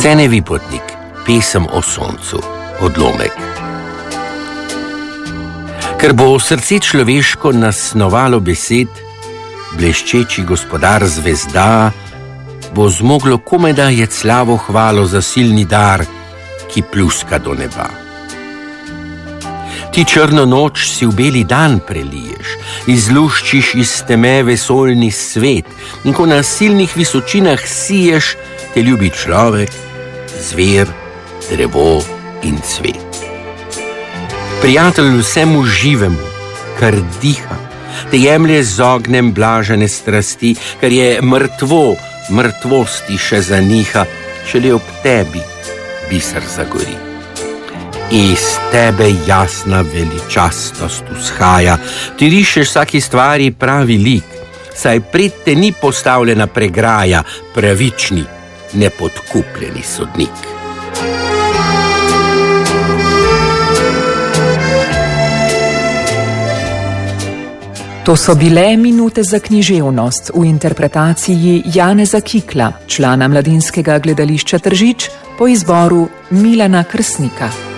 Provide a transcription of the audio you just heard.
Cenevi potnik, pesem o soncu, odlomek. Ker bo srce človeško nasnovalo besed, bleščeči gospodar zvezda bo zmoglo komajda jeclavo hvalo za silni dar, ki pluska do neba. Ti črno noč si v beli dan preliješ, izluščiš iz teme vesoljni svet in ko na silnih visočinah siješ, te ljubi človek, zver, drevo in cvet. Prijatelj vsemu živemu, kar diha, te jemlje z ognjem blažene strasti, kar je mrtvo, mrtvosti še zaniha, šele ob tebi biser zagori. Iz tebe jasna veličastnost vzhaja, ti rišeš vsaki stvari pravi lik, saj pred te ni postavljena pregraja, pravični, nepodkupljeni sodnik. To so bile minute za književnost v interpretaciji Janeza Kikla, člana Mladinskega gledališča Tržič, po izboru Milana Krsnika.